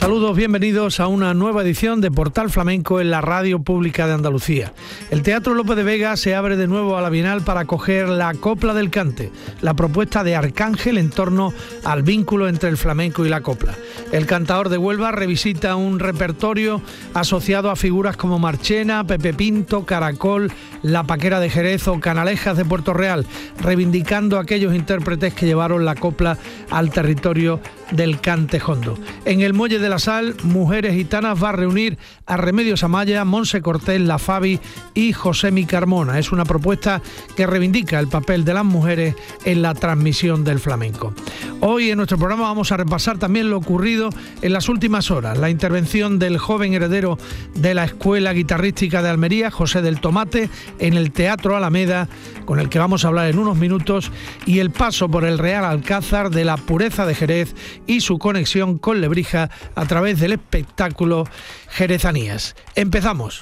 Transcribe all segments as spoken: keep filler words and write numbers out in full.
Saludos, bienvenidos a una nueva edición de Portal Flamenco en la Radio Pública de Andalucía. El Teatro Lope de Vega se abre de nuevo a la Bienal para acoger la Copla del Cante, la propuesta de Arcángel en torno al vínculo entre el flamenco y la copla. El cantaor de Huelva revisita un repertorio asociado a figuras como Marchena, Pepe Pinto, Caracol, La Paquera de Jerez o Canalejas de Puerto Real, reivindicando a aquellos intérpretes que llevaron la copla al territorio del cante jondo. En el Muelle de la Sal, Mujeres Gitanas va a reunir a Remedios Amaya, Monse Cortés, La Fabi y Josemi Carmona. Es una propuesta que reivindica el papel de las mujeres en la transmisión del flamenco. Hoy en nuestro programa vamos a repasar también lo ocurrido en las últimas horas, la intervención del joven heredero de la Escuela Guitarrística de Almería, José del Tomate, en el Teatro Alameda, con el que vamos a hablar en unos minutos, y el paso por el Real Alcázar de la Pureza de Jerez y su conexión con Lebrija a través del espectáculo Jerezanías. Empezamos.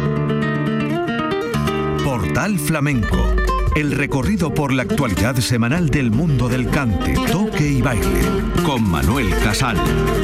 Portal Flamenco, el recorrido por la actualidad semanal del mundo del cante, toque y baile, con Manuel Casal.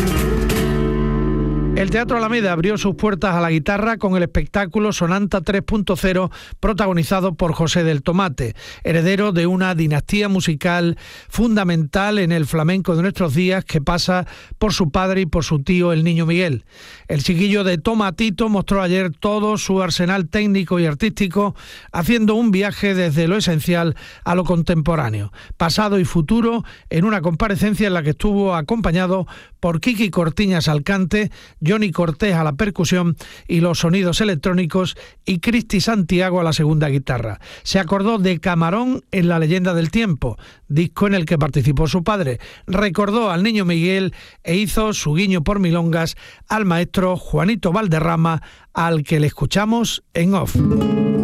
El Teatro Alameda abrió sus puertas a la guitarra con el espectáculo Sonanta tres punto cero, protagonizado por José del Tomate, heredero de una dinastía musical fundamental en el flamenco de nuestros días, que pasa por su padre y por su tío, el Niño Miguel. El chiquillo de Tomatito mostró ayer todo su arsenal técnico y artístico, haciendo un viaje desde lo esencial a lo contemporáneo, pasado y futuro, en una comparecencia en la que estuvo acompañado por Kiki Cortiñas al cante, Johnny Cortés a la percusión y los sonidos electrónicos y Cristi Santiago a la segunda guitarra. Se acordó de Camarón en La Leyenda del Tiempo, disco en el que participó su padre. Recordó al Niño Miguel e hizo su guiño por milongas al maestro Juanito Valderrama, al que le escuchamos en off.